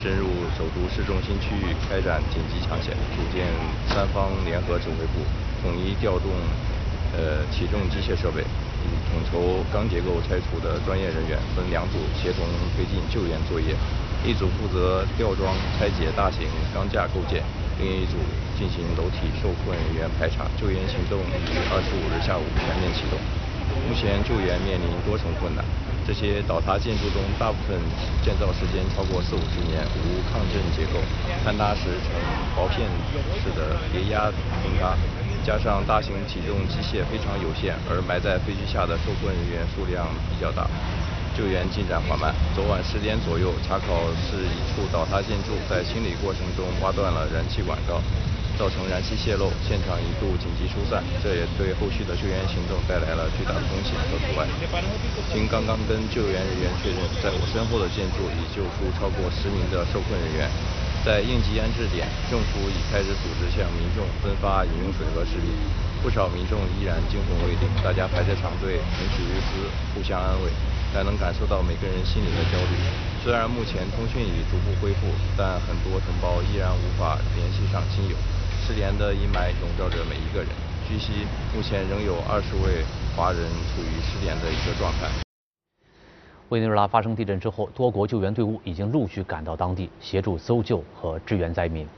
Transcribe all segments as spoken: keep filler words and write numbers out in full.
深入首都市中心区域开展紧急抢险，组建三方联合指挥部，统一调动呃起重机械设备，统筹钢结构拆除的专业人员，分两组协同推进救援作业。一组负责吊装拆解大型钢架构件，另一组进行楼体受困人员排查。救援行动于二十五日下午全面启动。目前救援面临多重困难，这些倒塌建筑中大部分建造时间超过四五十年，无抗震结构，坍塌时呈薄片式的叠压崩塌，加上大型起重机械非常有限，而埋在废墟下的受困人员数量比较大，救援进展缓慢。昨晚十点左右，查考是一处倒塌建筑在清理过程中挖断了燃气管道，造成燃气泄漏，现场一度紧急疏散，这也对后续的救援行动带来了巨大的风险和阻碍。经刚刚跟救援人员确认，在我身后的建筑已救出超过十名的受困人员。在应急安置点，政府已开始组织向民众分发饮用水和食品，不少民众依然惊魂未定，大家排着长队，唇齿欲丝，互相安慰，但能感受到每个人心里的焦虑。虽然目前通讯已逐步恢复，但很多同胞依然无法联系上亲友。失联的阴霾笼罩着每一个人。据悉，目前仍有二十位华人处于失联的一个状态。 委内瑞拉发生地震之后，多国救援队伍已经陆续赶到当地，协助搜救和支援灾民。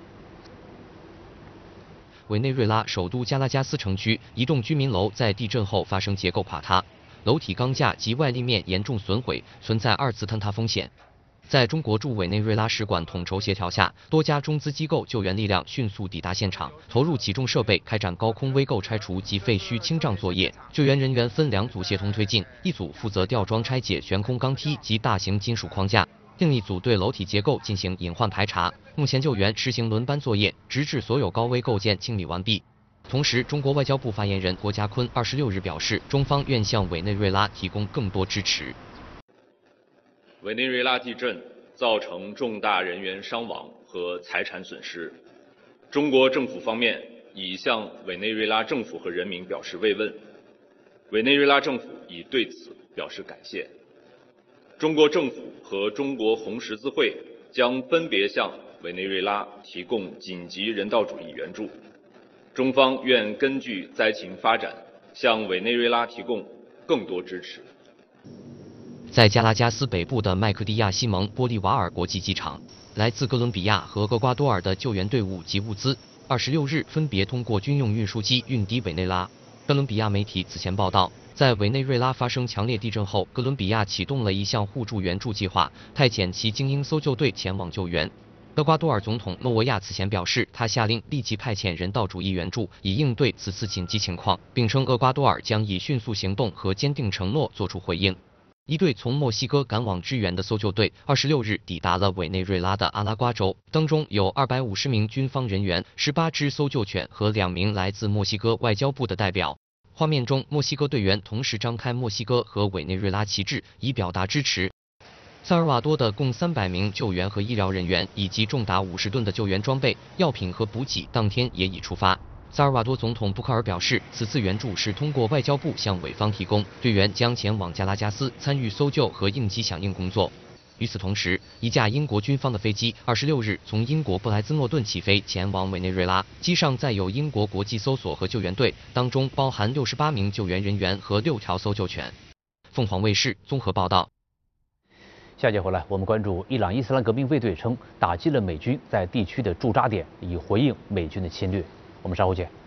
委内瑞拉首都加拉加斯城区一栋居民楼在地震后发生结构垮塌，楼体钢架及外立面严重损毁，存在二次坍塌风险。在中国驻委内瑞拉使馆统筹协调下，多家中资机构救援力量迅速抵达现场，投入起重设备开展高空微构拆除及废墟清障作业。救援人员分两组协同推进，一组负责吊装拆解悬空钢梯及大型金属框架，另一组对楼体结构进行隐患排查。目前救援实行轮班作业，直至所有高危构件清理完毕。同时，中国外交部发言人郭家坤二十六日表示，中方愿向委内瑞拉提供更多支持。 委内瑞拉地震造成重大人员伤亡和财产损失，中国政府方面已向委内瑞拉政府和人民表示慰问，委内瑞拉政府已对此表示感谢。中国政府和中国红十字会将分别向委内瑞拉提供紧急人道主义援助，中方愿根据灾情发展，向委内瑞拉提供更多支持。 在加拉加斯北部的麦克蒂亚西蒙玻利瓦尔国际机场，来自哥伦比亚和厄瓜多尔的救援队伍及物资，二十六日分别通过军用运输机运抵委内瑞拉。哥伦比亚媒体此前报道，在委内瑞拉发生强烈地震后，哥伦比亚启动了一项互助援助计划，派遣其精英搜救队前往救援。厄瓜多尔总统诺维亚此前表示，他下令立即派遣人道主义援助，以应对此次紧急情况，并称厄瓜多尔将以迅速行动和坚定承诺作出回应。一队从墨西哥赶往支援的搜救队，二十六日抵达了委内瑞拉的阿拉瓜州，当中有二百五十名军方人员、十八只搜救犬和两名来自墨西哥外交部的代表。画面中，墨西哥队员同时张开墨西哥和委内瑞拉旗帜，以表达支持。萨尔瓦多的共三百名救援和医疗人员以及重达五十吨的救援装备、药品和补给，当天也已出发。萨尔瓦多总统布克尔表示，此次援助是通过外交部向委方提供，队员将前往加拉加斯参与搜救和应急响应工作。与此同时，一架英国军方的飞机二十六日从英国布莱兹诺顿起飞，前往委内瑞拉，机上载有英国国际搜索和救援队，当中包含六十八名救援人员和六条搜救犬。凤凰卫视综合报道。 下节回来，我们关注伊朗伊斯兰革命卫队称打击了美军在地区的驻扎点，以回应美军的侵略。我们稍后见。